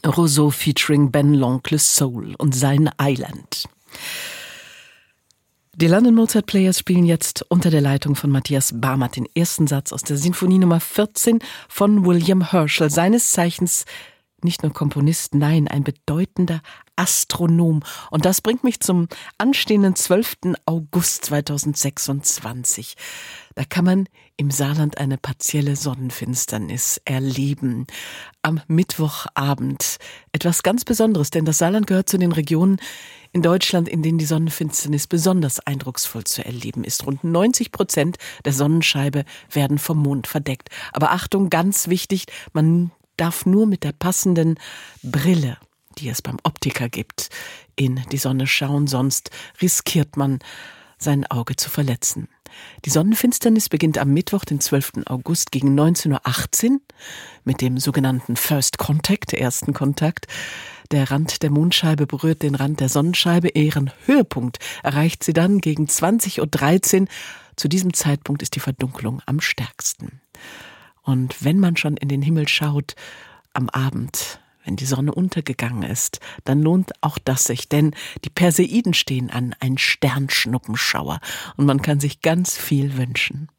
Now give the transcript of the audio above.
Rousseau featuring Ben L'Oncle Soul und sein Island. Die London Mozart Players spielen jetzt unter der Leitung von Matthias Barmert den ersten Satz aus der Sinfonie Nummer 14 von William Herschel, seines Zeichens nicht nur Komponist, nein, ein bedeutender Astronom. Und das bringt mich zum anstehenden 12. August 2026. Da kann man im Saarland eine partielle Sonnenfinsternis erleben. Am Mittwochabend. Etwas ganz Besonderes, denn das Saarland gehört zu den Regionen in Deutschland, in denen die Sonnenfinsternis besonders eindrucksvoll zu erleben ist. Rund 90% der Sonnenscheibe werden vom Mond verdeckt. Aber Achtung, ganz wichtig, man darf nur mit der passenden Brille, die es beim Optiker gibt, in die Sonne schauen, sonst riskiert man, sein Auge zu verletzen. Die Sonnenfinsternis beginnt am Mittwoch, den 12. August gegen 19.18 Uhr mit dem sogenannten First Contact, ersten Kontakt. Der Rand der Mondscheibe berührt den Rand der Sonnenscheibe. Ihren Höhepunkt erreicht sie dann gegen 20.13 Uhr. Zu diesem Zeitpunkt ist die Verdunklung am stärksten. Und wenn man schon in den Himmel schaut, am Abend, wenn die Sonne untergegangen ist, dann lohnt auch das sich, denn die Perseiden stehen an, ein Sternschnuppenschauer, und man kann sich ganz viel wünschen.